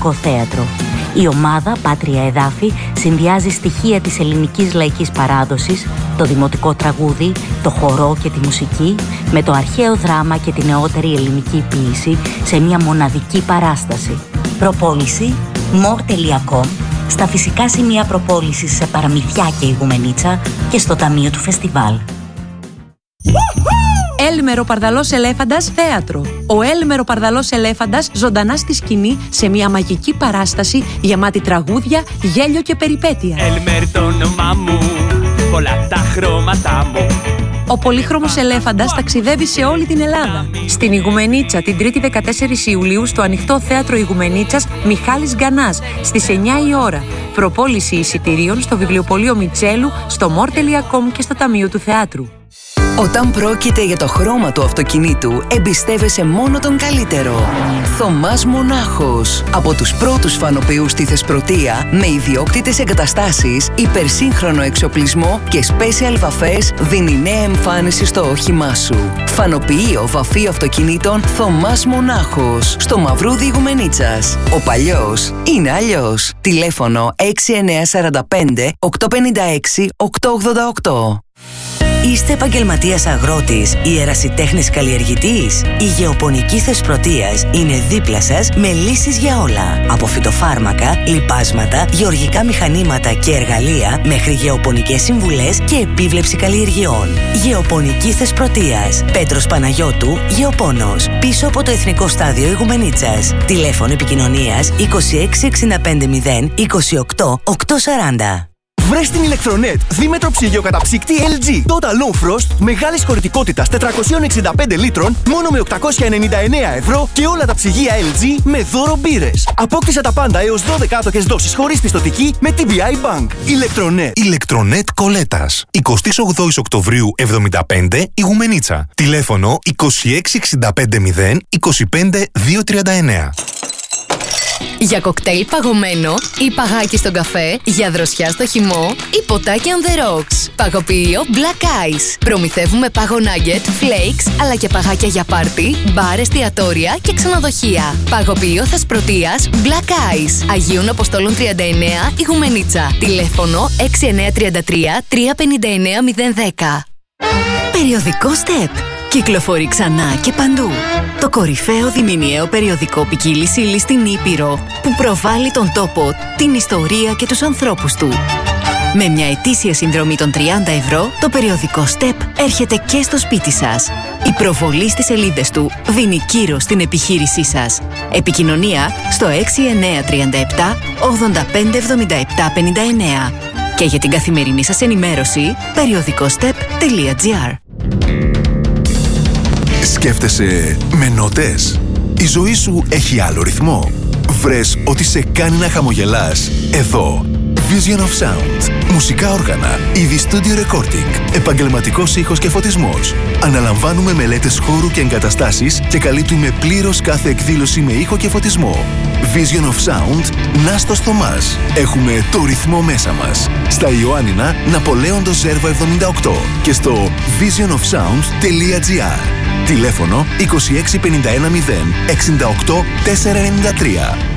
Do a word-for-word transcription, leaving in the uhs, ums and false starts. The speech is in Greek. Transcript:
Ελληνικό θέατρο. Η ομάδα Πάτρια Εδάφη συνδυάζει στοιχεία της ελληνικής λαϊκής παράδοσης, το δημοτικό τραγούδι, το χορό και τη μουσική, με το αρχαίο δράμα και τη νεότερη ελληνική ποίηση σε μια μοναδική παράσταση. Προπόληση μορ τελεία κομ, στα φυσικά σημεία προπόλησης σε Παραμυθιά και Ηγουμενίτσα και στο Ταμείο του Φεστιβάλ. Έλμερο Παρδαλός Ελέφαντας θέατρο. Ο Έλμερο Παρδαλός Ελέφαντας ζωντανά στη σκηνή σε μια μαγική παράσταση γεμάτη τραγούδια, γέλιο και περιπέτεια. Έλμερ το όνομά μου, πολλά τα χρώματά μου. Ο πολύχρωμος ελέφαντας ταξιδεύει σε όλη την Ελλάδα. Στην Ηγουμενίτσα την Τρίτη δεκατέσσερις Ιουλίου στο Ανοιχτό Θέατρο Ηγουμενίτσας Μιχάλης Γκανάς στις εννιά η ώρα. Προπόληση εισιτηρίων στο βιβλιοπωλείο Μιτσέλου, στο μορ τελεία κομ και στο Ταμείο του Θεάτρου. Όταν πρόκειται για το χρώμα του αυτοκινήτου, εμπιστεύεσαι μόνο τον καλύτερο. Θωμάς Μονάχος. Από τους πρώτους φανοποιούς στη Θεσπρωτεία, με ιδιόκτητες εγκαταστάσεις, υπερσύγχρονο εξοπλισμό και special βαφές, δίνει νέα εμφάνιση στο όχημά σου. Φανοποιείο βαφή αυτοκινήτων Θωμάς Μονάχος. Στο Μαυρούδι Ηγουμενίτσας. Ο παλιός είναι αλλιώς. Τηλέφωνο έξι εννιά τέσσερα πέντε οκτώ πέντε έξι οκτώ ογδόντα οκτώ. Είστε επαγγελματίας αγρότης ή ερασιτέχνης καλλιεργητής? Η Γεωπονική Θεσπρωτείας είναι δίπλα σας με λύσεις για όλα. Από φυτοφάρμακα, λιπάσματα, γεωργικά μηχανήματα και εργαλεία μέχρι γεωπονικές συμβουλές και επίβλεψη καλλιεργειών. Γεωπονική Θεσπρωτείας. Πέτρος Παναγιώτου, Γεωπόνος. Πίσω από το Εθνικό Στάδιο Ηγουμενίτσας. Τηλέφωνο επικοινωνίας είκοσι έξι εξήντα πέντε μηδέν είκοσι οκτώ οκτακόσια σαράντα. Βρες την Electronet δίμετρο ψυγειοκαταψύκτη ελ τζι Total Low Frost μεγάλης χωρητικότητας τετρακόσια εξήντα πέντε λίτρων μόνο με οκτακόσια ενενήντα εννέα ευρώ και όλα τα ψυγεία ελ τζι με δώρο μπύρες. Απόκτησε τα πάντα έως δώδεκα άτοκες δόσεις χωρίς πιστωτική με τι μπι άι Bank. Electronet. Electronet Κολέτας. εικοστή ογδόη Οκτωβρίου εβδομήντα πέντε Ηγουμενίτσα. Τηλέφωνο είκοσι έξι εξήντα πέντε μηδέν είκοσι πέντε διακόσια τριάντα εννέα. Για κοκτέιλ παγωμένο ή παγάκι στον καφέ, για δροσιά στο χυμό ή ποτάκι on the rocks. Παγοποιείο Black Ice. Προμηθεύουμε πάγο nugget, flakes, αλλά και παγάκια για πάρτι, μπαρ, εστιατόρια και ξενοδοχεία. Παγοποιείο Θεσπρωτείας Black Ice. Αγίων Αποστόλων τριάντα εννέα Ηγουμενίτσα. Τηλέφωνο έξι εννιά τρία τρία τρία πέντε εννέα μηδέν ένα μηδέν. Περιοδικό Step. Κυκλοφορεί ξανά και παντού. Το κορυφαίο διμηνιαίο περιοδικό ποικίλης ύλης στην Ήπειρο που προβάλλει τον τόπο, την ιστορία και τους ανθρώπους του. Με μια ετήσια συνδρομή των τριάντα ευρώ, το περιοδικό Step έρχεται και στο σπίτι σας. Η προβολή στις σελίδες του δίνει κύρος στην επιχείρησή σας. Επικοινωνία στο έξι εννιά τρία επτά ογδόντα πέντε εβδομήντα επτά πενήντα εννέα. Και για την καθημερινή σας ενημέρωση, περιοδικοστep τελεία τζι άρ. Σκέφτεσαι με νότες? Η ζωή σου έχει άλλο ρυθμό? Βρες ότι σε κάνει να χαμογελάς εδώ. Vision of Sound. Μουσικά όργανα, είδη studio recording, επαγγελματικός ήχος και φωτισμός. Αναλαμβάνουμε μελέτες χώρου και εγκαταστάσεις και καλύπτουμε πλήρως κάθε εκδήλωση με ήχο και φωτισμό. Vision of Sound, Νάστος Θωμάς. Έχουμε το ρυθμό μέσα μας. Στα Ιωάννινα, Ναπολέοντο Ζέρβα εβδομήντα οκτώ και στο vision of sound τελεία τζι άρ. Τηλέφωνο είκοσι έξι πενήντα ένα μηδέν εξήντα οκτώ τετρακόσια ενενήντα τρία.